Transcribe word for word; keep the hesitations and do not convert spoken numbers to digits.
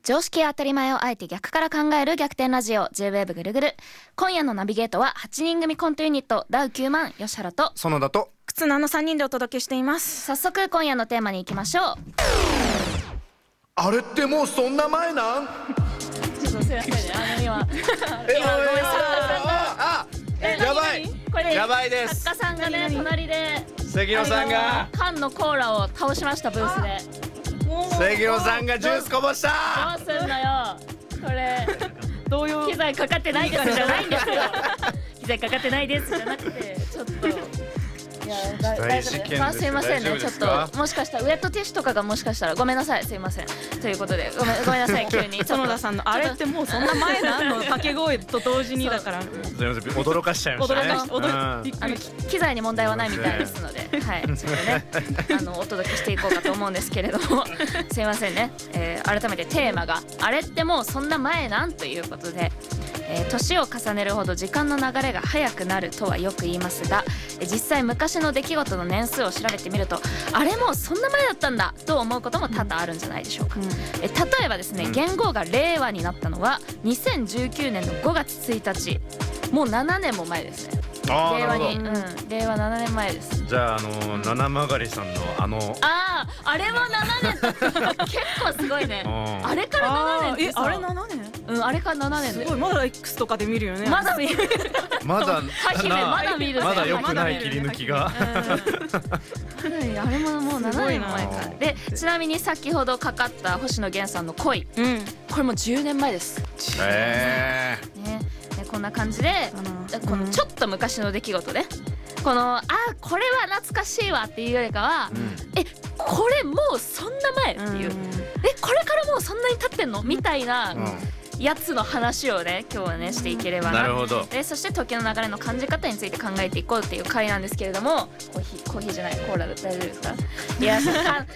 常識や当たり前をあえて逆から考える逆転ラジオ J-ウェーブ ぐるぐる。今夜のナビゲートははちにん組コントユニットダウきゅうまん吉原と園田と忽那のさんにんでお届けしています。 早速今夜のテーマに行きましょう。 あれってもうそんな前なん？ ちょっとすいませんね、あの今え、 今ごめんああえやばいこれやばいです。 作家さんがね隣で関野さんがあの缶のコーラを倒しました。ブースで関野さんがジュースこぼしたどうすんのよこれ動揺機材かかってないですじゃないんですよ機材かかってないですじゃなくてちょっといやだ大丈夫です。まあすいませんね、ちょっともしかしたらウェットティッシュとかがもしかしたらごめんなさい、すいませんということでごめんごめんなさい急に園田さんのあれってもうそんな前なんの掛け声と同時にだからすいません、驚かしちゃいましたね。 驚かし驚うんびっくあのりき機材に問題はないみたいですので、はい、ちょっとねあのお届けしていこうかと思うんですけれどもすいませんね、えー、改めてテーマがあれってもうそんな前なんということで、えー、年を重ねるほど時間の流れが早くなるとはよく言いますが、えー実際昔の出来事の年数を調べてみるとあれもうそんな前だったんだと思うことも多々あるんじゃないでしょうか、うんえー、例えばですね、元号が令和になったのはにせんじゅうきゅうねんのごがつついたち、もうななねんも前ですね。 あー令和に、 なるほうん、令和ななねんまえです。 ど。じゃああの七曲りさんのあのああ、あれもななねん結構すごいね。 うんあれからななねんってさえあれななねんうん、あれからななねんすでごいまだ X とかで見るよね。 まだ見るまだ姫まだ見るまだ良くないまだ見る切り抜きが。 うんあれももうななねんも前かすごいなで、ちなみに先ほどかかった星野源さんの恋、 うんこれもじゅうねんまえです、 えね、でこんな感じでこのちょっと昔の出来事でこのあこれは懐かしいわっていうよりかは、 うんえこれもうそんな前っていう、えこれからもうそんなに経ってんのみたいなやつの話をね今日はねしていければな。 なるほど。 でそして時の流れの感じ方について考えていこうっていう回なんですけれども、コーヒーコーヒーじゃないコーラで大丈夫ですか？いやか